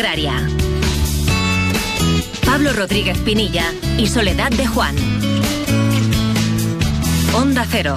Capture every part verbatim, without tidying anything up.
Agraria. Pablo Rodríguez Pinilla y Soledad de Juan. Onda Cero.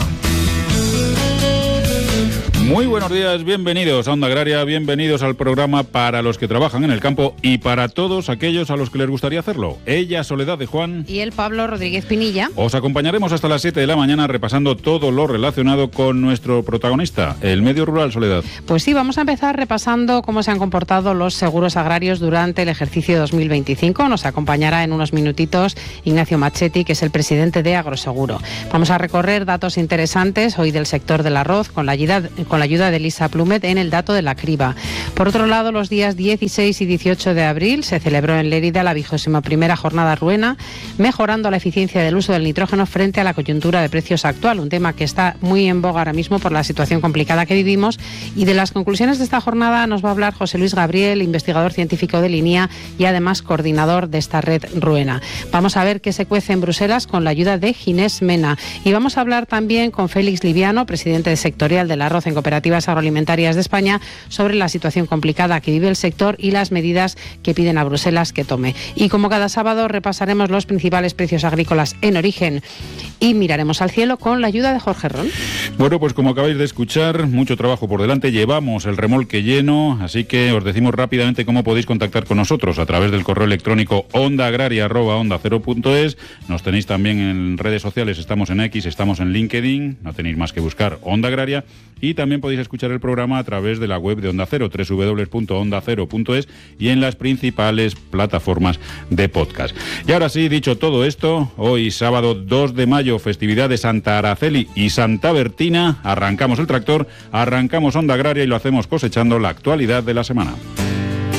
Muy buenos días, bienvenidos a Onda Agraria, bienvenidos al programa para los que trabajan en el campo y para todos aquellos a los que les gustaría hacerlo. Ella, Soledad de Juan. Y el Pablo Rodríguez Pinilla. Os acompañaremos hasta las siete de la mañana repasando todo lo relacionado con nuestro protagonista, el medio rural, Soledad. Pues sí, vamos a empezar repasando cómo se han comportado los seguros agrarios durante el ejercicio dos mil veinticinco. Nos acompañará en unos minutitos Ignacio Machetti, que es el presidente de Agroseguro. Vamos a recorrer datos interesantes hoy del sector del arroz con la ayuda con la ayuda de Elisa Plumet en el dato de la criba. Por otro lado, los días dieciséis y dieciocho de abril se celebró en Lérida la vigésima primera jornada ruena, mejorando la eficiencia del uso del nitrógeno frente a la coyuntura de precios actual, un tema que está muy en boga ahora mismo por la situación complicada que vivimos. Y de las conclusiones de esta jornada nos va a hablar José Luis Gabriel, investigador científico de Linía y además coordinador de esta red ruena. Vamos a ver qué se cuece en Bruselas con la ayuda de Ginés Mena. Y vamos a hablar también con Félix Liviano, presidente sectorial del arroz en Cooperativas Agroalimentarias de España, sobre la situación complicada que vive el sector y las medidas que piden a Bruselas que tome. Y como cada sábado repasaremos los principales precios agrícolas en origen y miraremos al cielo con la ayuda de Jorge Ron. Bueno, pues como acabáis de escuchar, mucho trabajo por delante, llevamos el remolque lleno, así que os decimos rápidamente cómo podéis contactar con nosotros a través del correo electrónico ondaagraria arroba onda cero punto es. Nos tenéis también en redes sociales, estamos en X, estamos en LinkedIn, no tenéis más que buscar Onda Agraria, y también podéis escuchar el programa a través de la web de Onda Cero, doble u doble u doble u punto onda cero punto es, y en las principales plataformas de podcast. Y ahora sí, dicho todo esto, hoy sábado dos de mayo, festividad de Santa Araceli y Santa Bertina, arrancamos el tractor, arrancamos Onda Agraria y lo hacemos cosechando la actualidad de la semana.